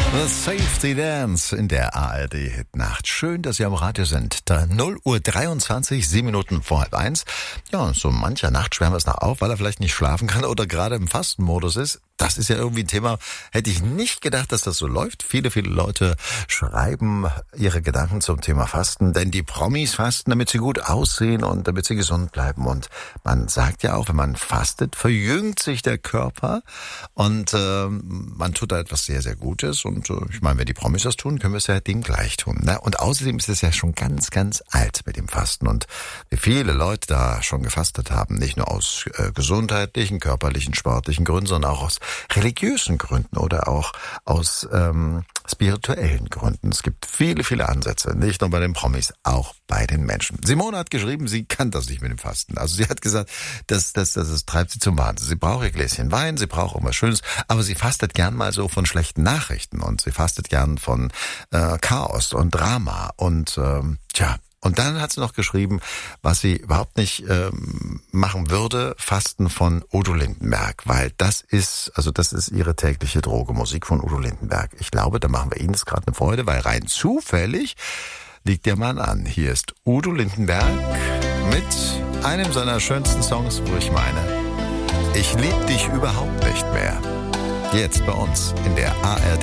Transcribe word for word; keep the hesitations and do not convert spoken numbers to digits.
The Safety Dance in der A R D-Hitnacht. Schön, dass Sie am Radio sind. Da null Uhr dreiundzwanzig, sieben Minuten vor halb eins. Ja, und so mancher Nacht schwärmen wir es noch auf, weil er vielleicht nicht schlafen kann oder gerade im Fastenmodus ist. Das ist ja irgendwie ein Thema, hätte ich nicht gedacht, dass das so läuft. Viele, viele Leute schreiben ihre Gedanken zum Thema Fasten, denn die Promis fasten, damit sie gut aussehen und damit sie gesund bleiben. Und man sagt ja auch, wenn man fastet, verjüngt sich der Körper und äh, man tut da etwas sehr, sehr Gutes. Und äh, ich meine, wenn die Promis das tun, können wir es ja denen gleich tun. Ne? Und außerdem ist es ja schon ganz, ganz alt mit dem Fasten. Und wie viele Leute da schon gefastet haben, nicht nur aus äh, gesundheitlichen, körperlichen, sportlichen Gründen, sondern auch aus religiösen Gründen oder auch aus ähm, spirituellen Gründen. Es gibt viele, viele Ansätze, nicht nur bei den Promis, auch bei den Menschen. Simone hat geschrieben, sie kann das nicht mit dem Fasten. Also sie hat gesagt, das, das, das, das treibt sie zum Wahnsinn. Sie braucht ihr Gläschen Wein, sie braucht irgendwas Schönes, aber sie fastet gern mal so von schlechten Nachrichten und sie fastet gern von äh, Chaos und Drama und ähm, tja, und dann hat sie noch geschrieben, was sie überhaupt nicht ähm, machen würde, Fasten von Udo Lindenberg, weil das ist, also das ist ihre tägliche Droge, Musik von Udo Lindenberg. Ich glaube, da machen wir Ihnen jetzt gerade eine Freude, weil rein zufällig liegt der Mann an. Hier ist Udo Lindenberg mit einem seiner schönsten Songs, wo ich meine, ich lieb dich überhaupt nicht mehr. Jetzt bei uns in der A R D.